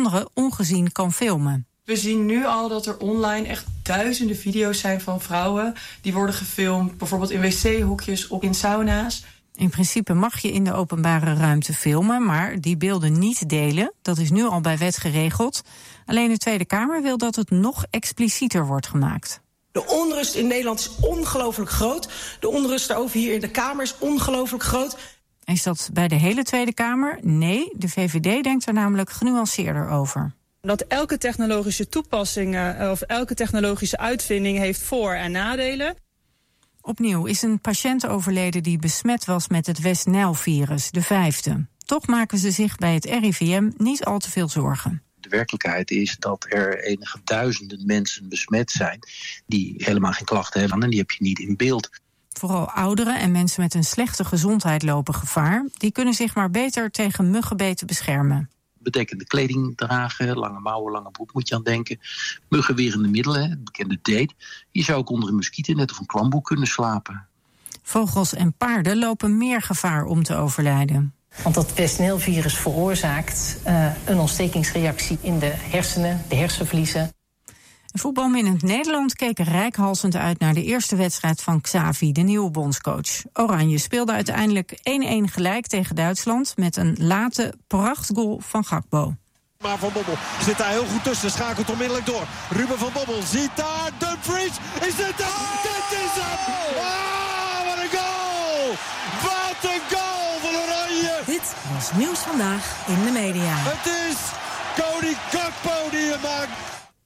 andere ongezien kan filmen. We zien nu al dat er online echt duizenden video's zijn van vrouwen. Die worden gefilmd, bijvoorbeeld in wc-hoekjes of in sauna's. In principe mag je in de openbare ruimte filmen, maar die beelden niet delen. Dat is nu al bij wet geregeld. Alleen de Tweede Kamer wil dat het nog explicieter wordt gemaakt. De onrust in Nederland is ongelooflijk groot. De onrust daarover hier in de Kamer is ongelooflijk groot. Is dat bij de hele Tweede Kamer? Nee, de VVD denkt er namelijk genuanceerder over. Dat elke technologische toepassing of elke technologische uitvinding heeft voor- en nadelen. Opnieuw is een patiënt overleden die besmet was met het West-Nijl-virus, de 5e. Toch maken ze zich bij het RIVM niet al te veel zorgen. De werkelijkheid is dat er enige duizenden mensen besmet zijn die helemaal geen klachten hebben en die heb je niet in beeld. Vooral ouderen en mensen met een slechte gezondheid lopen gevaar. Die kunnen zich maar beter tegen muggenbeten beschermen. Bedekkende kleding dragen, lange mouwen, lange broek moet je aan denken. Muggenwerende middelen, het bekende date. Je zou ook onder een muskietennet of een klamboe kunnen slapen. Vogels en paarden lopen meer gevaar om te overlijden. Want dat West-Nijl-virus veroorzaakt een ontstekingsreactie in de hersenen, de hersenvliezen. Voetbalminnend Nederland keek reikhalzend uit naar de eerste wedstrijd van Xavi, de nieuwe bondscoach. Oranje speelde uiteindelijk 1-1 gelijk tegen Duitsland met een late prachtgoal van Gakpo. Maar Van Bommel zit daar heel goed tussen, schakelt onmiddellijk door. Ruben van Bommel ziet daar Dumfries. Is het daar? Dit is hem! Ah, wat een goal! Wat een goal van Oranje! Dit was Nieuws Vandaag in de media. Het is Cody Gakpo die het maakt.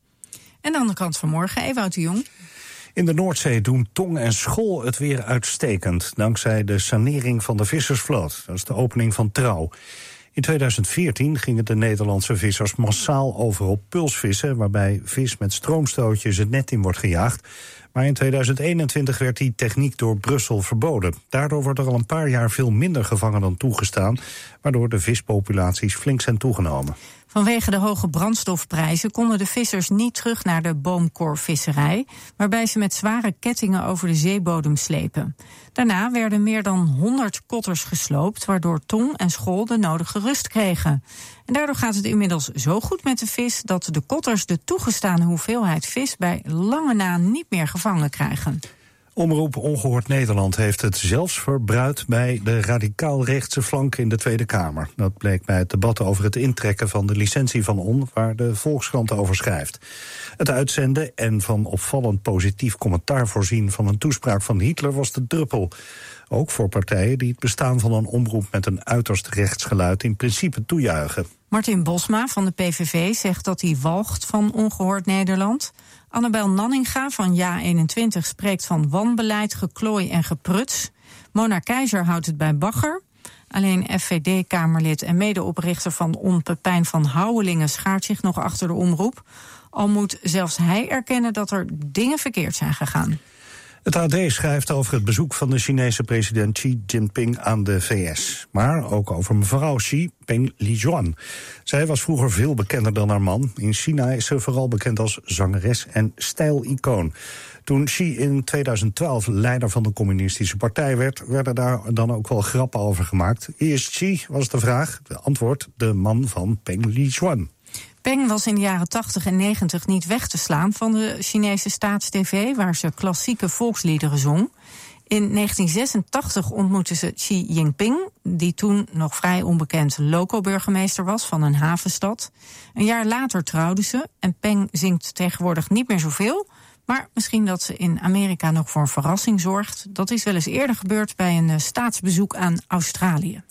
En dan de krant van morgen, Ewout de Jong. In de Noordzee doen Tong en Schol het weer uitstekend, dankzij de sanering van de vissersvloot. Dat is de opening van Trouw. In 2014 gingen de Nederlandse vissers massaal over op pulsvissen, waarbij vis met stroomstootjes het net in wordt gejaagd. Maar in 2021 werd die techniek door Brussel verboden. Daardoor wordt er al een paar jaar veel minder gevangen dan toegestaan, waardoor de vispopulaties flink zijn toegenomen. Vanwege de hoge brandstofprijzen konden de vissers niet terug naar de boomkorvisserij, waarbij ze met zware kettingen over de zeebodem slepen. Daarna werden meer dan 100 kotters gesloopt, waardoor Tong en Schol de nodige rust kregen. En daardoor gaat het inmiddels zo goed met de vis dat de kotters de toegestane hoeveelheid vis bij lange na niet meer gevangen krijgen. Omroep Ongehoord Nederland heeft het zelfs verbruikt bij de radicaal-rechtse flank in de Tweede Kamer. Dat bleek bij het debat over het intrekken van de licentie van ON, waar de Volkskrant over schrijft. Het uitzenden en van opvallend positief commentaar voorzien van een toespraak van Hitler was de druppel. Ook voor partijen die het bestaan van een omroep met een uiterst rechtsgeluid in principe toejuichen. Martin Bosma van de PVV zegt dat hij walgt van Ongehoord Nederland. Annabel Nanninga van Ja21 spreekt van wanbeleid, geklooi en gepruts. Mona Keizer houdt het bij bagger. Alleen FVD-Kamerlid en medeoprichter van ON Pepijn van Houwelingen schaart zich nog achter de omroep. Al moet zelfs hij erkennen dat er dingen verkeerd zijn gegaan. Het AD schrijft over het bezoek van de Chinese president Xi Jinping aan de VS. Maar ook over mevrouw Xi Peng Lizhuan. Zij was vroeger veel bekender dan haar man. In China is ze vooral bekend als zangeres en stijlicoon. Toen Xi in 2012 leider van de communistische partij werd, werden daar dan ook wel grappen over gemaakt. Wie is Xi, was de vraag. De antwoord, de man van Peng Lizhuan. Peng was in de jaren 80 en 90 niet weg te slaan van de Chinese staatstv, waar ze klassieke volksliederen zong. In 1986 ontmoette ze Xi Jinping, die toen nog vrij onbekend loco-burgemeester was van een havenstad. Een jaar later trouwden ze en Peng zingt tegenwoordig niet meer zoveel, maar misschien dat ze in Amerika nog voor een verrassing zorgt. Dat is wel eens eerder gebeurd bij een staatsbezoek aan Australië.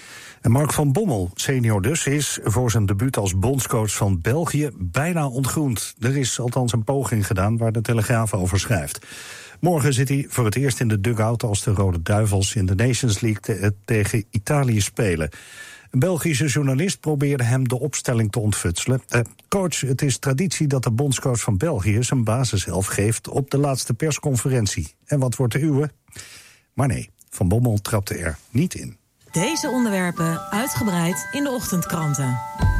En Mark van Bommel, senior dus, is voor zijn debuut als bondscoach van België bijna ontgroend. Er is althans een poging gedaan waar de Telegraaf over schrijft. Morgen zit hij voor het eerst in de dugout als de Rode Duivels in de Nations League tegen Italië spelen. Een Belgische journalist probeerde hem de opstelling te ontfutselen. Coach, het is traditie dat de bondscoach van België zijn basishelf geeft op de laatste persconferentie. En wat wordt de uwe? Maar nee, Van Bommel trapte er niet in. Deze onderwerpen uitgebreid in de ochtendkranten.